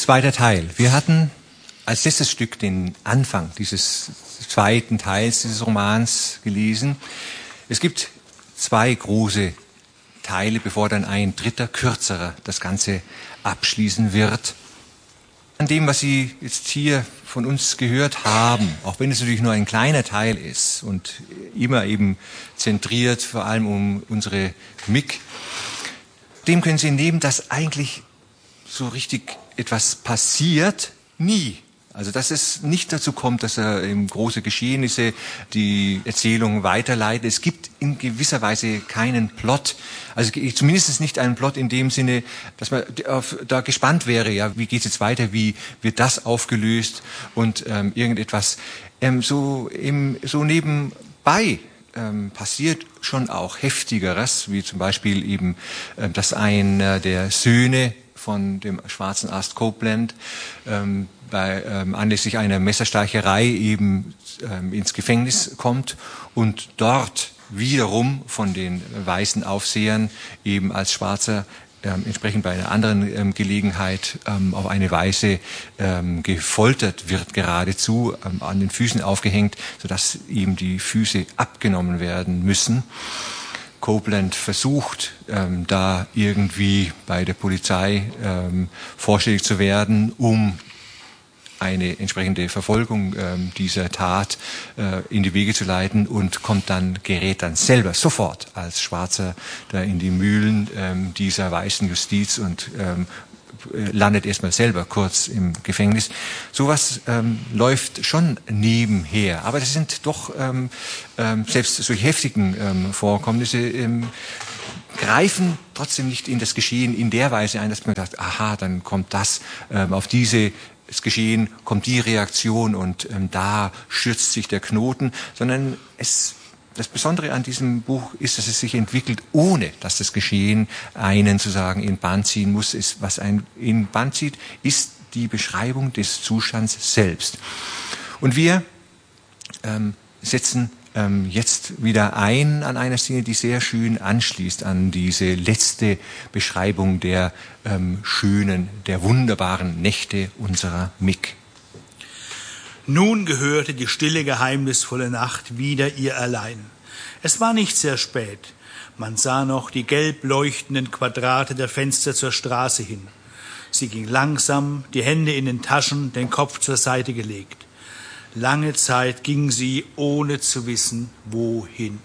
Zweiter Teil. Wir hatten als letztes Stück den Anfang dieses zweiten Teils dieses Romans gelesen. Es gibt zwei große Teile, bevor dann ein dritter, kürzerer das Ganze abschließen wird. An dem, was Sie jetzt hier von uns gehört haben, auch wenn es natürlich nur ein kleiner Teil ist und immer eben zentriert, vor allem um unsere MIG, dem können Sie nehmen, dass eigentlich so richtig etwas passiert, nie. Also dass es nicht dazu kommt, dass große Geschehnisse die Erzählung weiterleiten. Es gibt in gewisser Weise keinen Plot. Also zumindest nicht einen Plot in dem Sinne, dass man da gespannt wäre, ja, wie geht's jetzt weiter, wie wird das aufgelöst und irgendetwas. So nebenbei passiert schon auch Heftigeres, wie zum Beispiel eben, dass einer der Söhne von dem schwarzen Arzt Copeland anlässlich einer Messerstecherei eben ins Gefängnis kommt und dort wiederum von den weißen Aufsehern eben als Schwarzer entsprechend bei einer anderen Gelegenheit auf eine Weise gefoltert wird, geradezu an den Füßen aufgehängt, sodass ihm die Füße abgenommen werden müssen. Copeland versucht, da irgendwie bei der Polizei vorstellig zu werden, um eine entsprechende Verfolgung dieser Tat in die Wege zu leiten und gerät dann selber sofort als Schwarzer da in die Mühlen dieser weißen Justiz und landet erstmal selber kurz im Gefängnis. Sowas läuft schon nebenher, aber das sind doch selbst solche heftigen Vorkommnisse greifen trotzdem nicht in das Geschehen in der Weise ein, dass man sagt, aha, dann kommt das auf dieses Geschehen, kommt die Reaktion und da schürzt sich der Knoten, sondern das Besondere an diesem Buch ist, dass es sich entwickelt, ohne dass das Geschehen einen sozusagen in Bann ziehen muss. Was einen in Bann zieht, ist die Beschreibung des Zustands selbst. Und wir setzen jetzt wieder ein an einer Szene, die sehr schön anschließt an diese letzte Beschreibung der schönen, der wunderbaren Nächte unserer MIG. Nun gehörte die stille, geheimnisvolle Nacht wieder ihr allein. Es war nicht sehr spät. Man sah noch die gelb leuchtenden Quadrate der Fenster zur Straße hin. Sie ging langsam, die Hände in den Taschen, den Kopf zur Seite gelegt. Lange Zeit ging sie, ohne zu wissen, wohin.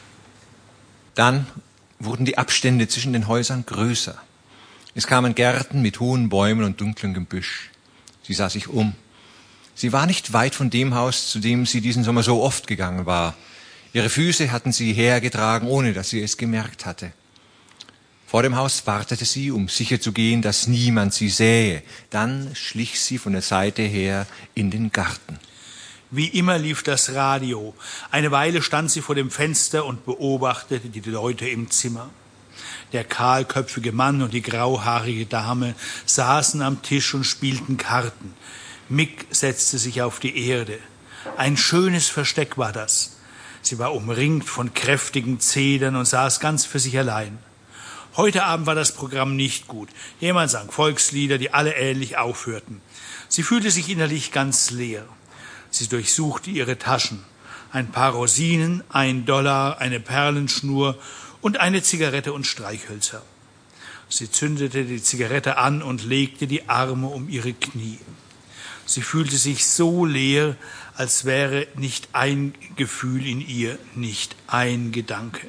Dann wurden die Abstände zwischen den Häusern größer. Es kamen Gärten mit hohen Bäumen und dunklem Gebüsch. Sie sah sich um. Sie war nicht weit von dem Haus, zu dem sie diesen Sommer so oft gegangen war. Ihre Füße hatten sie hergetragen, ohne dass sie es gemerkt hatte. Vor dem Haus wartete sie, um sicherzugehen, dass niemand sie sähe. Dann schlich sie von der Seite her in den Garten. Wie immer lief das Radio. Eine Weile stand sie vor dem Fenster und beobachtete die Leute im Zimmer. Der kahlköpfige Mann und die grauhaarige Dame saßen am Tisch und spielten Karten. Mick setzte sich auf die Erde. Ein schönes Versteck war das. Sie war umringt von kräftigen Zedern und saß ganz für sich allein. Heute Abend war das Programm nicht gut. Jemand sang Volkslieder, die alle ähnlich aufhörten. Sie fühlte sich innerlich ganz leer. Sie durchsuchte ihre Taschen. Ein paar Rosinen, $1, eine Perlenschnur und eine Zigarette und Streichhölzer. Sie zündete die Zigarette an und legte die Arme um ihre Knie. Sie fühlte sich so leer, als wäre nicht ein Gefühl in ihr, nicht ein Gedanke.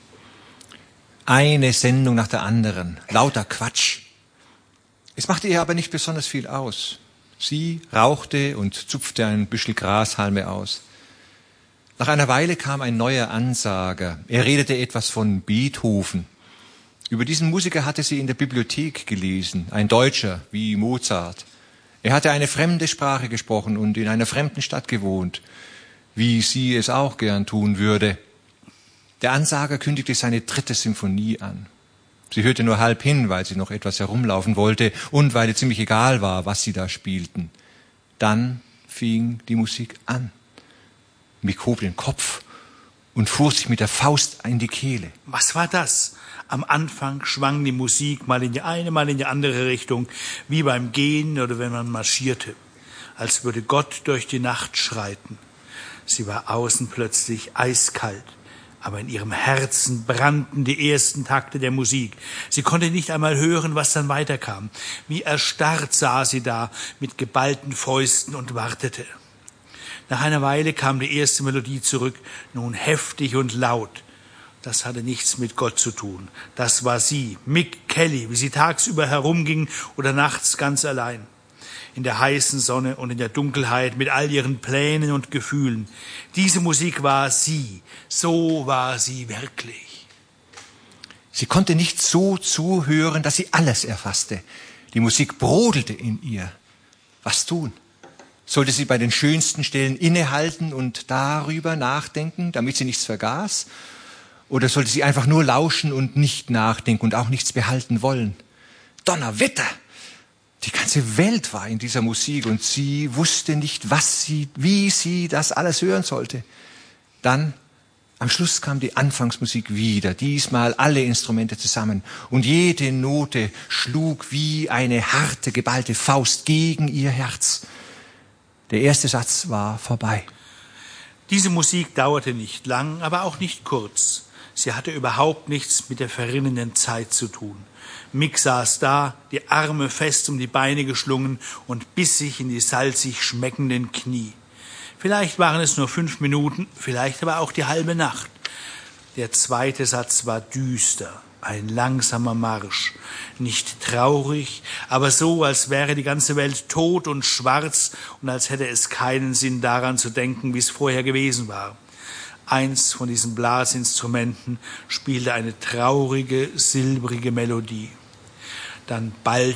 Eine Sendung nach der anderen, lauter Quatsch. Es machte ihr aber nicht besonders viel aus. Sie rauchte und zupfte ein Büschel Grashalme aus. Nach einer Weile kam ein neuer Ansager. Er redete etwas von Beethoven. Über diesen Musiker hatte sie in der Bibliothek gelesen, ein Deutscher wie Mozart. Er hatte eine fremde Sprache gesprochen und in einer fremden Stadt gewohnt, wie sie es auch gern tun würde. Der Ansager kündigte seine 3. Symphonie an. Sie hörte nur halb hin, weil sie noch etwas herumlaufen wollte und weil es ziemlich egal war, was sie da spielten. Dann fing die Musik an. Mick hob den Kopf und fuhr sich mit der Faust in die Kehle. Was war das? Am Anfang schwang die Musik mal in die eine, mal in die andere Richtung, wie beim Gehen oder wenn man marschierte, als würde Gott durch die Nacht schreiten. Sie war außen plötzlich eiskalt, aber in ihrem Herzen brannten die ersten Takte der Musik. Sie konnte nicht einmal hören, was dann weiterkam. Wie erstarrt saß sie da mit geballten Fäusten und wartete. Nach einer Weile kam die erste Melodie zurück, nun heftig und laut. Das hatte nichts mit Gott zu tun. Das war sie, Mick Kelly, wie sie tagsüber herumging oder nachts ganz allein. In der heißen Sonne und in der Dunkelheit mit all ihren Plänen und Gefühlen. Diese Musik war sie, so war sie wirklich. Sie konnte nicht so zuhören, dass sie alles erfasste. Die Musik brodelte in ihr. Was tun? Sollte sie bei den schönsten Stellen innehalten und darüber nachdenken, damit sie nichts vergaß? Oder sollte sie einfach nur lauschen und nicht nachdenken und auch nichts behalten wollen? Donnerwetter! Die ganze Welt war in dieser Musik und sie wusste nicht, wie sie das alles hören sollte. Dann, am Schluss kam die Anfangsmusik wieder, diesmal alle Instrumente zusammen. Und jede Note schlug wie eine harte, geballte Faust gegen ihr Herz. Der erste Satz war vorbei. Diese Musik dauerte nicht lang, aber auch nicht kurz. Sie hatte überhaupt nichts mit der verrinnenden Zeit zu tun. Mick saß da, die Arme fest um die Beine geschlungen und biss sich in die salzig schmeckenden Knie. Vielleicht waren es nur 5 Minuten, vielleicht aber auch die halbe Nacht. Der zweite Satz war düster, ein langsamer Marsch. Nicht traurig, aber so, als wäre die ganze Welt tot und schwarz und als hätte es keinen Sinn daran zu denken, wie es vorher gewesen war. Eins von diesen Blasinstrumenten spielte eine traurige, silbrige Melodie. Dann ballte